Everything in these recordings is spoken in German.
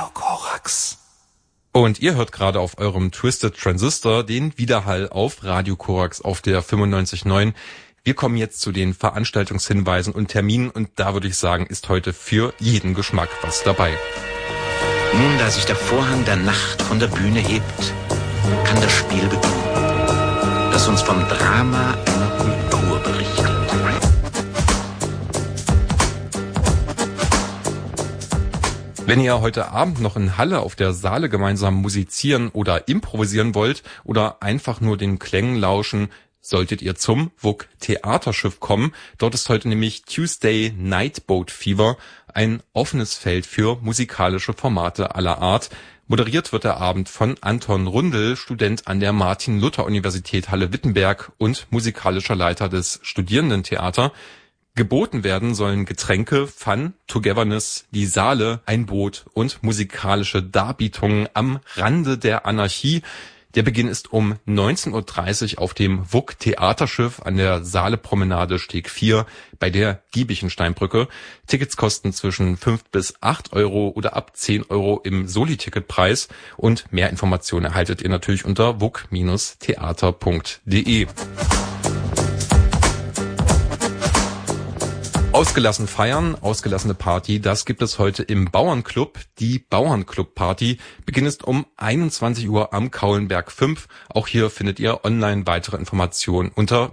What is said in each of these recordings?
Radio Korax. Und ihr hört gerade auf eurem Twisted Transistor den Widerhall auf Radio Korax auf der 95.9. Wir kommen jetzt zu den Veranstaltungshinweisen und Terminen und da würde ich sagen, ist heute für jeden Geschmack was dabei. Nun, da sich der Vorhang der Nacht von der Bühne hebt, kann das Spiel beginnen, das uns vom Drama einer Kultur berichtet. Wenn ihr heute Abend noch in Halle auf der Saale gemeinsam musizieren oder improvisieren wollt oder einfach nur den Klängen lauschen, solltet ihr zum WUK Theaterschiff kommen. Dort ist heute nämlich Tuesday Nightboat Fever, ein offenes Feld für musikalische Formate aller Art. Moderiert wird der Abend von Anton Rundel, Student an der Martin-Luther-Universität Halle-Wittenberg und musikalischer Leiter des Studierendentheater. Geboten werden sollen Getränke, Fun, Togetherness, die Saale, ein Boot und musikalische Darbietungen am Rande der Anarchie. Der Beginn ist um 19.30 Uhr auf dem WUK Theaterschiff an der Saale-Promenade Steg 4 bei der Giebichensteinbrücke. Tickets kosten zwischen 5 bis 8 Euro oder ab 10 Euro im Soli-Ticketpreis. Und mehr Informationen erhaltet ihr natürlich unter wuk-theater.de. Ausgelassen feiern, ausgelassene Party, das gibt es heute im Bauernclub. Die Bauernclub-Party beginnt ist um 21 Uhr am Kaulenberg 5. Auch hier findet ihr online weitere Informationen unter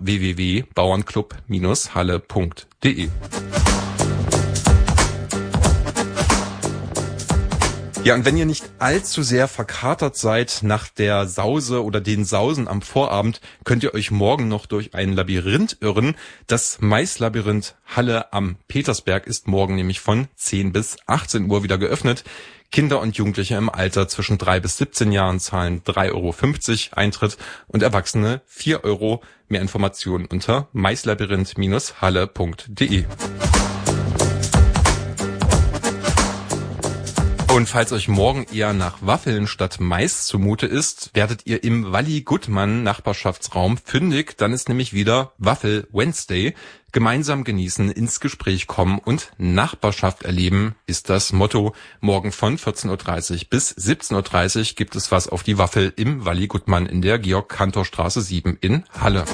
www.bauernclub-halle.de. Ja, und wenn ihr nicht allzu sehr verkatert seid nach der Sause oder den Sausen am Vorabend, könnt ihr euch morgen noch durch ein Labyrinth irren. Das Maislabyrinth Halle am Petersberg ist morgen nämlich von 10 bis 18 Uhr wieder geöffnet. Kinder und Jugendliche im Alter zwischen 3 bis 17 Jahren zahlen 3,50 € Eintritt und Erwachsene 4 Euro. Mehr Informationen unter maislabyrinth-halle.de. Und falls euch morgen eher nach Waffeln statt Mais zumute ist, werdet ihr im Walli-Guttmann-Nachbarschaftsraum fündig. Dann ist nämlich wieder Waffel Wednesday. Gemeinsam genießen, ins Gespräch kommen und Nachbarschaft erleben ist das Motto. Morgen von 14.30 Uhr bis 17.30 Uhr gibt es was auf die Waffel im Walli-Guttmann in der Georg-Cantor-Straße 7 in Halle.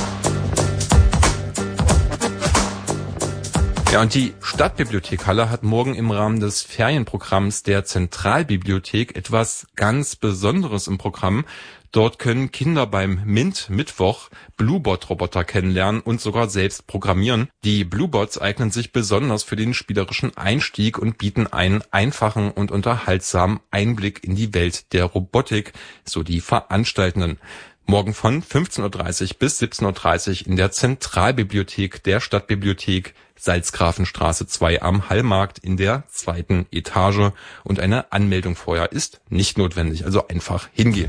Ja, und die Stadtbibliothek Halle hat morgen im Rahmen des Ferienprogramms der Zentralbibliothek etwas ganz Besonderes im Programm. Dort können Kinder beim MINT-Mittwoch Bluebot-Roboter kennenlernen und sogar selbst programmieren. Die Bluebots eignen sich besonders für den spielerischen Einstieg und bieten einen einfachen und unterhaltsamen Einblick in die Welt der Robotik, so die Veranstaltenden. Morgen von 15.30 Uhr bis 17.30 Uhr in der Zentralbibliothek der Stadtbibliothek Salzgrafenstraße 2 am Hallmarkt in der 2. Etage. Und eine Anmeldung vorher ist nicht notwendig, also einfach hingehen.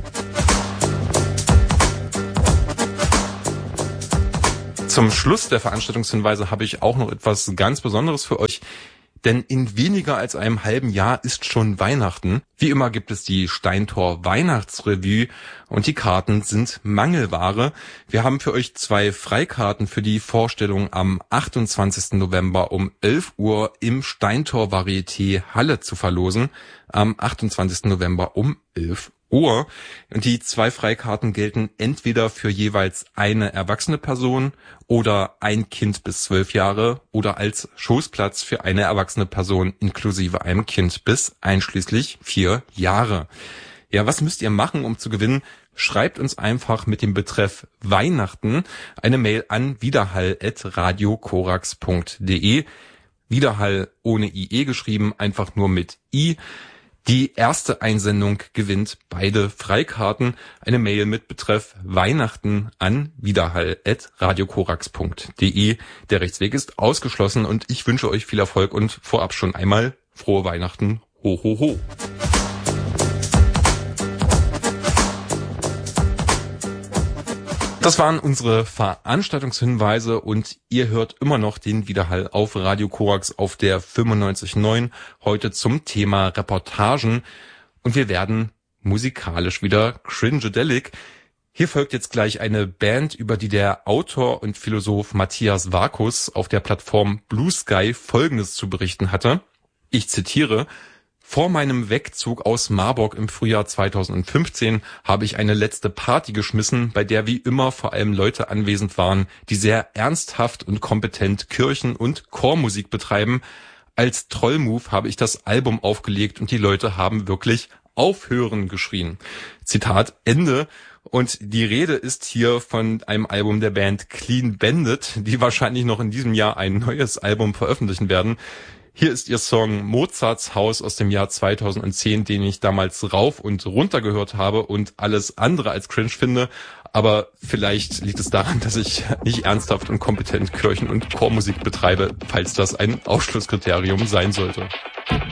Zum Schluss der Veranstaltungshinweise habe ich auch noch etwas ganz Besonderes für euch. Denn in weniger als einem halben Jahr ist schon Weihnachten. Wie immer gibt es die Steintor Weihnachtsrevue und die Karten sind Mangelware. Wir haben für euch 2 Freikarten für die Vorstellung am 28. November um 11 Uhr im Steintor Varieté Halle zu verlosen. Am 28. November um 11 Uhr. Und die 2 Freikarten gelten entweder für jeweils eine erwachsene Person oder ein Kind bis 12 Jahre oder als Schoßplatz für eine erwachsene Person inklusive einem Kind bis einschließlich 4 Jahre. Ja, was müsst ihr machen, um zu gewinnen? Schreibt uns einfach mit dem Betreff Weihnachten eine Mail an widerhall@radiokorax.de. Widerhall ohne IE geschrieben, einfach nur mit I. Die erste Einsendung gewinnt beide Freikarten. Eine Mail mit Betreff Weihnachten an widerhall@radiokorax.de. Der Rechtsweg ist ausgeschlossen und ich wünsche euch viel Erfolg und vorab schon einmal frohe Weihnachten. Ho, ho, ho. Das waren unsere Veranstaltungshinweise und ihr hört immer noch den Widerhall auf Radio Korax auf der 95.9, heute zum Thema Reportagen und wir werden musikalisch wieder cringedelic. Hier folgt jetzt gleich eine Band, über die der Autor und Philosoph Matthias Varkus auf der Plattform Blue Sky Folgendes zu berichten hatte. Ich zitiere: Vor meinem Wegzug aus Marburg im Frühjahr 2015 habe ich eine letzte Party geschmissen, bei der wie immer vor allem Leute anwesend waren, die sehr ernsthaft und kompetent Kirchen- und Chormusik betreiben. Als Trollmove habe ich das Album aufgelegt und die Leute haben wirklich aufhören geschrien. Zitat Ende. Und die Rede ist hier von einem Album der Band Clean Bandit, die wahrscheinlich noch in diesem Jahr ein neues Album veröffentlichen werden. Hier ist ihr Song Mozarts Haus aus dem Jahr 2010, den ich damals rauf und runter gehört habe und alles andere als cringe finde. Aber vielleicht liegt es daran, dass ich nicht ernsthaft und kompetent Kirchen- und Chormusik betreibe, falls das ein Ausschlusskriterium sein sollte.